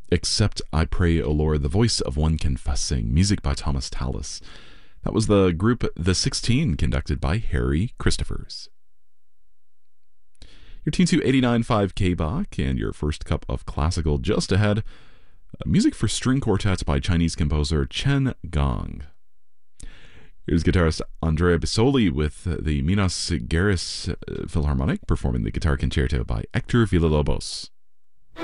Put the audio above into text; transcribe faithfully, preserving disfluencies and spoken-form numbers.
Except I Pray, O Lord, the voice of one confessing, music by Thomas Tallis. That was the group The sixteen, conducted by Harry Christophers. You're tuned to eighty-nine point five K-Bach, and your first cup of classical just ahead. Uh, music for string quartets by Chinese composer Chen Gong. Here's guitarist Andrea Bisoli with the Minas Gerais Philharmonic performing the guitar concerto by Hector Villalobos.